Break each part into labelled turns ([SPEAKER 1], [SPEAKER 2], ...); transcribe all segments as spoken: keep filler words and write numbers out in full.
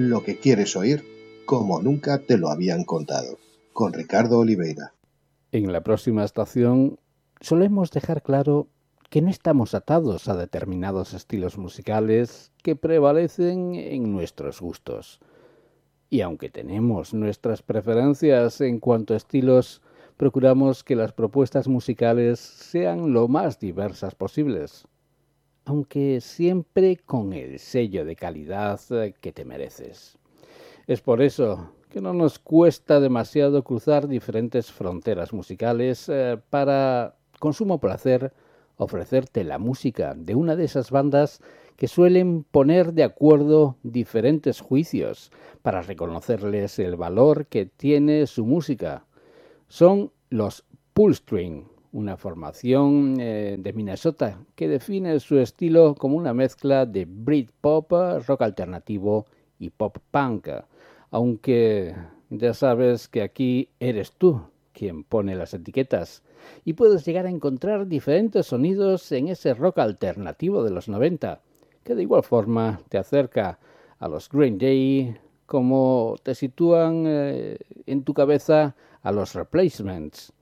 [SPEAKER 1] lo que quieres oír, como nunca te lo habían contado, con Ricardo Oliveira.
[SPEAKER 2] En la próxima estación solemos dejar claro que no estamos atados a determinados estilos musicales que prevalecen en nuestros gustos. Y aunque tenemos nuestras preferencias en cuanto a estilos, procuramos que las propuestas musicales sean lo más diversas posibles, aunque siempre con el sello de calidad que te mereces. Es por eso que no nos cuesta demasiado cruzar diferentes fronteras musicales eh, para, con sumo placer, ofrecerte la música de una de esas bandas que suelen poner de acuerdo diferentes juicios para reconocerles el valor que tiene su música. Son los Pullstring, una formación eh, de Minnesota que define su estilo como una mezcla de Britpop, rock alternativo y pop punk. Aunque ya sabes que aquí eres tú quien pone las etiquetas y puedes llegar a encontrar diferentes sonidos en ese rock alternativo de los noventa, que de igual forma te acerca a los Green Day como te sitúan eh, en tu cabeza a los Replacements.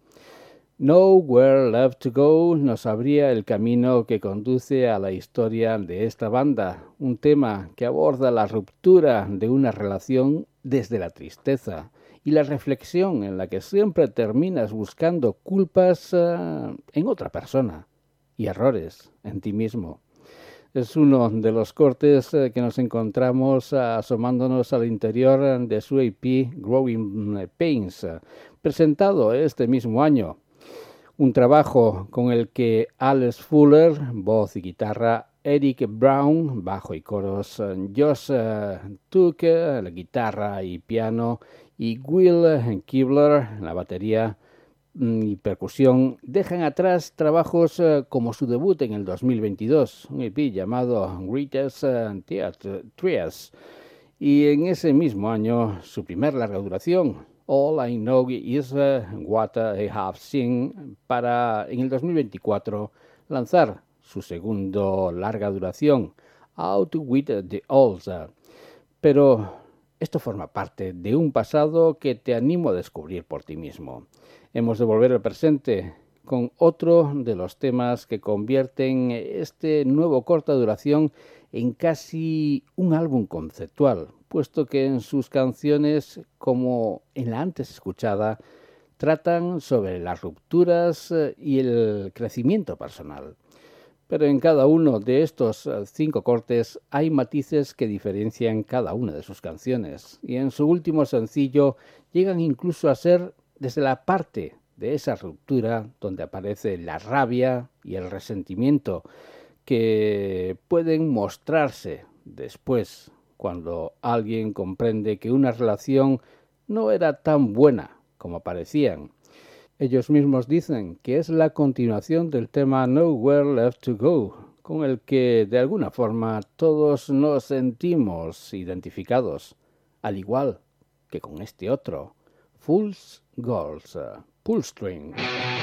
[SPEAKER 2] Nowhere Left to Go nos abría el camino que conduce a la historia de esta banda, un tema que aborda la ruptura de una relación desde la tristeza y la reflexión en la que siempre terminas buscando culpas uh, en otra persona y errores en ti mismo. Es uno de los cortes uh, que nos encontramos uh, asomándonos al interior de su E P Growing Pains, uh, presentado este mismo año. Un trabajo con el que Alex Fuller, voz y guitarra, Eric Brown, bajo y coros, Josh uh, Tuke, la guitarra y piano, y Will Kibler, la batería y percusión, dejan atrás trabajos uh, como su debut en el dos mil veintidós, un E P llamado Greatest uh, Theatre Trias, y en ese mismo año su primer larga duración, All I Know Is uh, What I Have Seen, para en el dos mil veinticuatro lanzar su segundo larga duración, Out With The Olds. Pero esto forma parte de un pasado que te animo a descubrir por ti mismo. Hemos de volver al presente con otro de los temas que convierten este nuevo corta duración en casi un álbum conceptual, puesto que en sus canciones, como en la antes escuchada, tratan sobre las rupturas y el crecimiento personal. Pero en cada uno de estos cinco cortes hay matices que diferencian cada una de sus canciones, y en su último sencillo llegan incluso a ser desde la parte de esa ruptura donde aparece la rabia y el resentimiento, que pueden mostrarse después cuando alguien comprende que una relación no era tan buena como parecían. Ellos mismos dicen que es la continuación del tema Nowhere Left to Go, con el que de alguna forma todos nos sentimos identificados, al igual que con este otro, Fool's Gold, Pullstring.